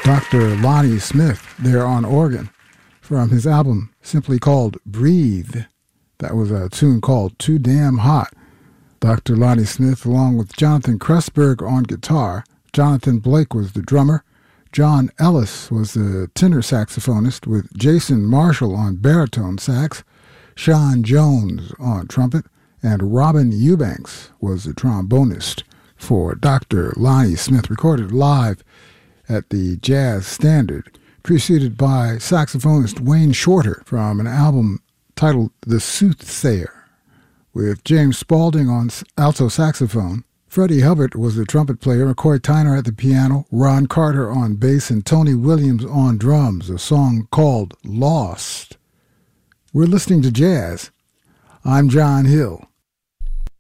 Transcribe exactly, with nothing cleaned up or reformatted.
Doctor Lonnie Smith there on organ from his album simply called Breathe. That was a tune called Too Damn Hot. Doctor Lonnie Smith along with Jonathan Kressberg on guitar. Jonathan Blake was the drummer. John Ellis was the tenor saxophonist with Jason Marshall on baritone sax. Sean Jones on trumpet. And Robin Eubanks was the trombonist for Doctor Lonnie Smith, recorded live at the Jazz Standard, preceded by saxophonist Wayne Shorter from an album titled The Soothsayer, with James Spaulding on alto saxophone. Freddie Hubbard was the trumpet player, McCoy Tyner at the piano, Ron Carter on bass, and Tony Williams on drums, a song called Lost. We're listening to jazz. I'm John Hill.